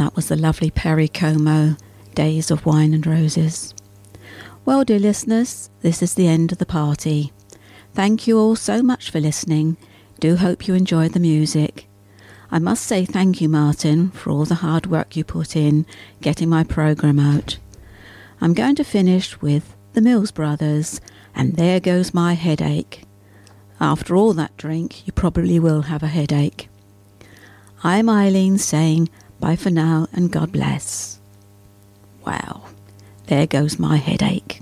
That was the lovely Perry Como, Days of Wine and Roses. Well, dear listeners, this is the end of the party. Thank you all so much for listening. Do hope you enjoyed the music. I must say thank you, Martin, for all the hard work you put in getting my programme out. I'm going to finish with the Mills Brothers, and There Goes My Headache. After all that drink, you probably will have a headache. I'm Eileen saying bye for now and God bless. Wow, there goes my headache.